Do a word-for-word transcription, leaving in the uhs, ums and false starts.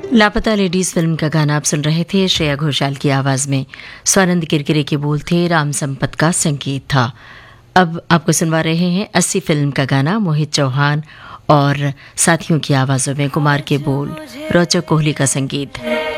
लापता ladies film का गाना आप सुन रहे थे श्रेया घोषाल की आवाज में। स्वानंद किरकिरे के बोल थे, राम संपत का संगीत था। अब आपको सुनवा रहे हैं अस्सी फिल्म का गाना मोहित चौहान और साथियों की आवाजों में, कुमार के बोल, रोचक कोहली का संगीत।